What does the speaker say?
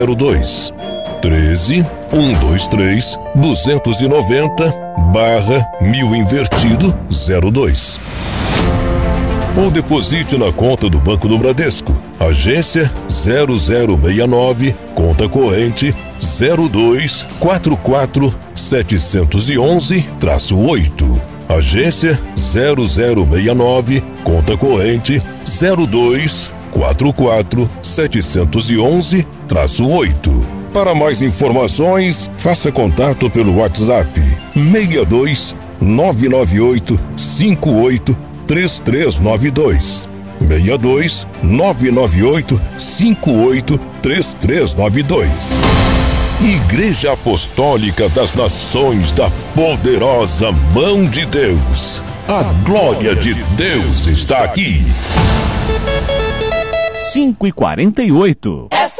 02 13 123 290/1000 invertido 02. Ou deposite na conta do Banco do Bradesco, agência 0069, conta corrente 0244711-8. Agência 0069, conta corrente 0244711-8. Para mais informações, faça contato pelo WhatsApp 62 998 58 3392. 62 998 58 3392. Igreja Apostólica das Nações da Poderosa Mão de Deus. A glória de Deus está aqui. 5h48.